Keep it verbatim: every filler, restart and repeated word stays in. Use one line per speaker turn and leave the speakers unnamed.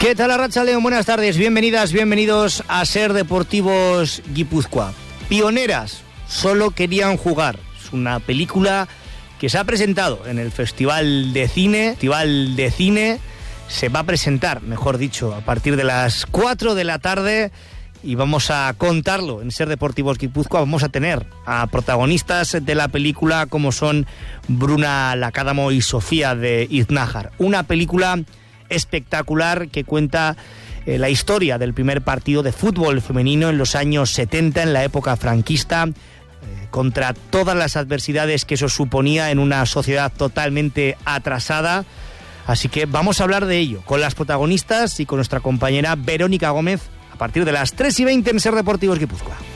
¿Qué tal, Arratsaldeon? Buenas tardes, bienvenidas, bienvenidos a Ser Deportivos Guipúzcoa. Pioneras, solo querían jugar. Es una película que se ha presentado en el Festival de Cine. Festival de Cine se va a presentar, mejor dicho, a partir de las cuatro de la tarde y vamos a contarlo en Ser Deportivos Guipúzcoa. Vamos a tener a protagonistas de la película como son Bruna Lacádamo y Sofía de Iznájar. Una película espectacular que cuenta eh, la historia del primer partido de fútbol femenino en los años setenta, en la época franquista, eh, contra todas las adversidades que eso suponía en una sociedad totalmente atrasada. Así que vamos a hablar de ello con las protagonistas y con nuestra compañera Verónica Gómez a partir de las tres y veinte en Ser Deportivos Guipúzcoa.